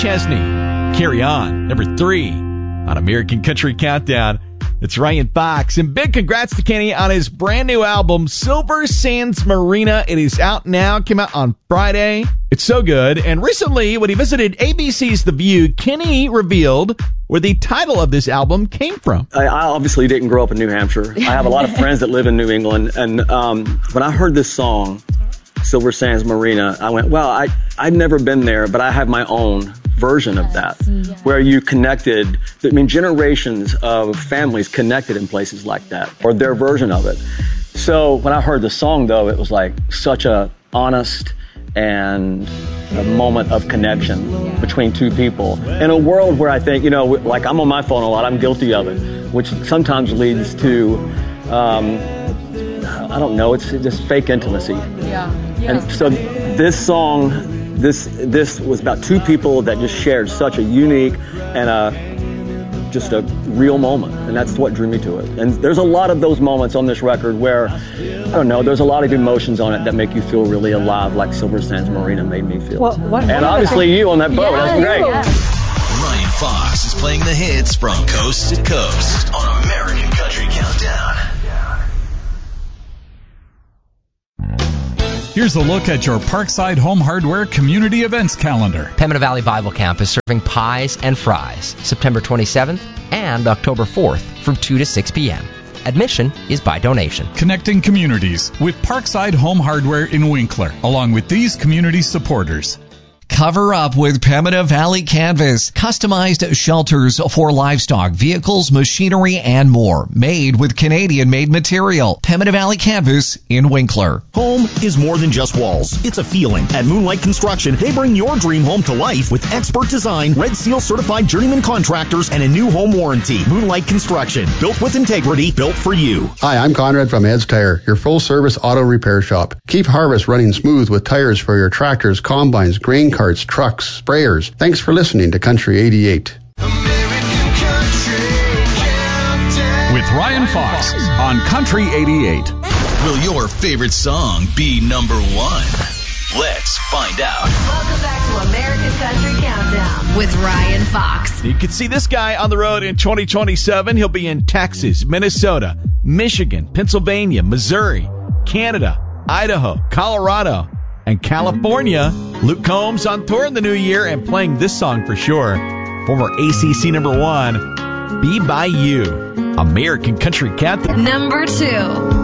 Chesney. Carry On, number 3 on American Country Countdown. It's Ryan Fox. And big congrats to Kenny on his brand new album, Silver Sands Marina. It is out now. Came out on Friday. It's so good. And recently, when he visited ABC's The View, Kenny revealed where the title of this album came from. I obviously didn't grow up in New Hampshire. I have a lot of friends that live in New England. And when I heard this song, Silver Sands Marina, I went, well, I'd never been there, but I have my own version of that, where you connected, generations of families connected in places like that, or their version of it. So when I heard the song, though, it was like such a honest and a moment of connection between two people. In a world where I think, like I'm on my phone a lot, I'm guilty of it, which sometimes leads to, I don't know, it's just fake intimacy. And so this song, this was about two people that just shared such a unique and just a real moment, and that's what drew me to it. And there's a lot of those moments on this record where, I don't know, there's a lot of emotions on it that make you feel really alive, like Silver Sands Marina made me feel. And obviously you on that boat, that's great. Ryan Fox is playing the hits from coast to coast on American Country Countdown. Here's a look at your Parkside Home Hardware Community Events calendar. Pembina Valley Bible Camp is serving pies and fries September 27th and October 4th from 2 to 6 p.m. Admission is by donation. Connecting communities with Parkside Home Hardware in Winkler, along with these community supporters. Cover up with Pembina Valley Canvas. Customized shelters for livestock, vehicles, machinery, and more. Made with Canadian-made material. Pembina Valley Canvas in Winkler. Home is more than just walls. It's a feeling. At Moonlight Construction, they bring your dream home to life with expert design, Red Seal certified journeyman contractors, and a new home warranty. Moonlight Construction. Built with integrity. Built for you. Hi, I'm Conrad from Ed's Tire, your full-service auto repair shop. Keep harvest running smooth with tires for your tractors, combines, grain carts, trucks, sprayers. Thanks for listening to Country 88. With Ryan Fox on Country 88. Will your favorite song be number 1? Let's find out. Welcome back to American Country Countdown with Ryan Fox. You can see this guy on the road in 2027. He'll be in Texas, Minnesota, Michigan, Pennsylvania, Missouri, Canada, Idaho, Colorado, and California. Luke Combs on tour in the new year and playing this song for sure. Former ACC number 1, Be By You. American Country Countdown. Number 2.